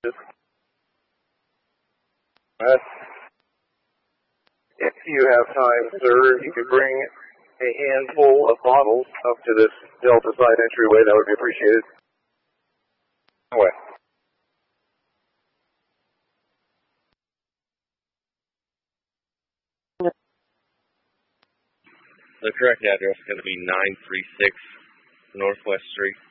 If you have time, sir, you could bring a handful of bottles up to this Delta side entryway. That would be appreciated. Away. The correct address is going to be 936 Northwest Street.